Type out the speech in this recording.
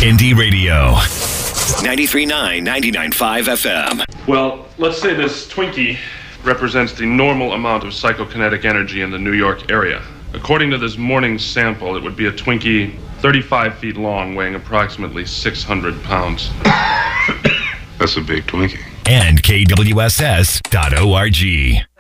Indie Radio. 93.9, 99.5 FM. Well, let's say this Twinkie represents the normal amount of psychokinetic energy in the New York area. According to this morning's sample, it would be a Twinkie 35 feet long, weighing approximately 600 pounds. That's a big Twinkie. And KWSS.org.